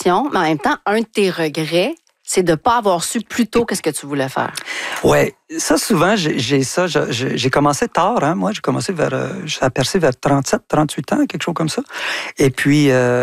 passion, mais en même temps, un de tes regrets, c'est de ne pas avoir su plus tôt qu'est-ce que tu voulais faire. Oui, ça, souvent, j'ai ça. J'ai commencé tard, hein. Moi, j'ai commencé j'ai percé vers 37, 38 ans, quelque chose comme ça. Et puis,